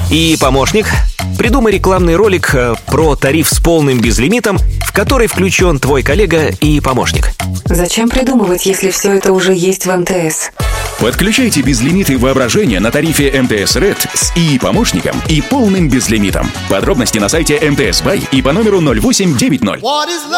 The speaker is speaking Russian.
И помощник. Придумай рекламный ролик про тариф с полным безлимитом, в который включен твой коллега и помощник. Зачем придумывать, если все это уже есть в МТС? Подключайте безлимиты воображения на тарифе МТС Red с ИИ-помощником и полным безлимитом. Подробности на сайте МТС Бай и по номеру 0890.